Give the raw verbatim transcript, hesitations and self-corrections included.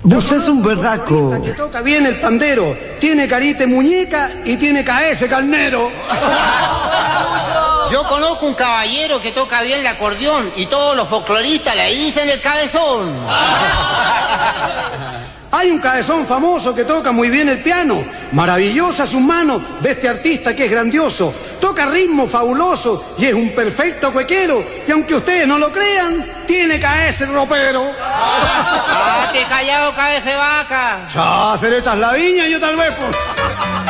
Usted es un berraco. Que toca bien el pandero, tiene carita de muñeca y tiene cabeza de carnero. Yo conozco un caballero que toca bien el acordeón y todos los folcloristas le dicen el cabezón. Hay un cabezón famoso que toca muy bien el piano. Maravillosas sus manos de este artista que es grandioso. Toca ritmo fabuloso y es un perfecto cuequero. Y aunque ustedes no lo crean, tiene cabeza de ropero. ¡Ah, te callado, cabeza de vaca! Ya, hacer hechas la viña y yo tal vez, pues.